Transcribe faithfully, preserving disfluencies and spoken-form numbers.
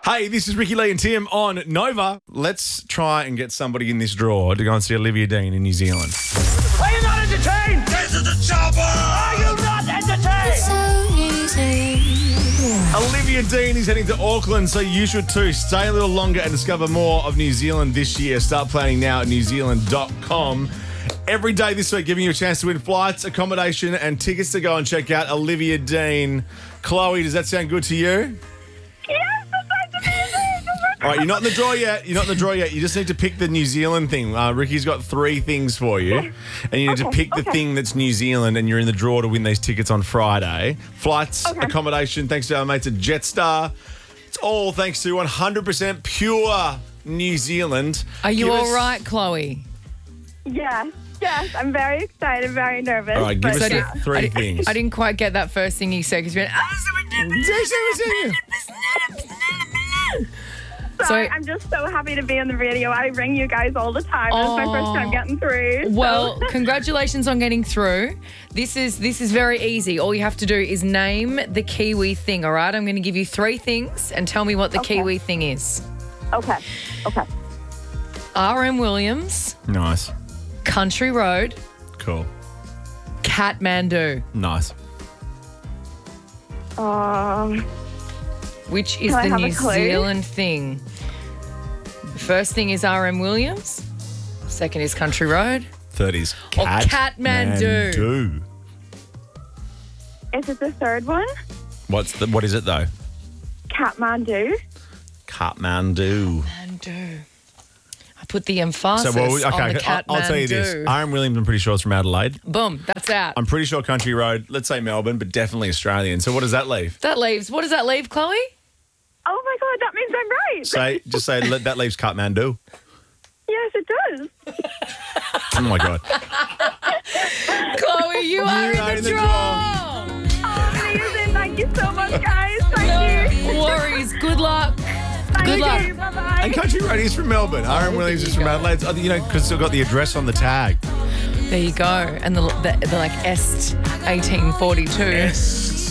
Hey, this is Ricky Lee and Tim on Nova. Let's try and get somebody in this draw to go and see Olivia Dean in New Zealand. Are you not entertained? This is the chopper! Are you not entertained? Olivia Dean is heading to Auckland, so you should too. Stay a little longer and discover more of New Zealand this year. Start planning now at new zealand dot com. Every day this week, giving you a chance to win flights, accommodation, and tickets to go and check out Olivia Dean. Chloe, does that sound good to you? Yes, that sounds amazing. All right, you're not in the draw yet. You're not in the draw yet. You just need to pick the New Zealand thing. Uh, Ricky's got three things for you, and you need to Okay, pick the okay. thing that's New Zealand, and you're in the draw to win these tickets on Friday. Flights, Okay. accommodation, thanks to our mates at Jetstar. It's all thanks to one hundred percent pure New Zealand. Are you Give all us- right, Chloe? Yes, yes. I'm very excited, very nervous. All right, give but us yeah. the three I, things. I didn't quite get that first thing you said because you went. Sorry, So- I'm just so happy to be on the radio. I ring you guys all the time. It's my first time getting through. so- Well, congratulations on getting through. This is this is very easy. All you have to do is name the Kiwi thing. All right, I'm going to give you three things and tell me what the Okay. Kiwi thing is. okay, okay. R M Williams, Nice. Country Road, Cool. Kathmandu. Nice. Um, Which is Can I the have a New clue? Zealand thing? The first thing is R M Williams. Second is Country Road. thirties. Or Kathmandu. Kathmandu. is it the third one? What's the, what is it though? Kathmandu. Kathmandu. Kathmandu. I put the emphasis So, well, okay, on the I'll, I'll tell you this. Kathmandu. R M Williams, I'm pretty sure it's from Adelaide. Boom, that's out. I'm pretty sure Country Road, let's say Melbourne, but definitely Australian. So what does that leave? That leaves, what does that leave, Chloe? Oh my God, that means I'm right. Say, just say let- that leaves Kathmandu. Yes, it does. Oh my God. Chloe, you are You are in in the the draw. Oh, amazing. Thank you so much, guys. Thank you. No worries. Good luck. Thank Good luck. you. Bye-bye. And Country Road is from Melbourne. R M Williams is from Adelaide. Oh, you know, because it's still got the address on the tag. There you go. And the, the, the like Est eighteen forty-two. Yes.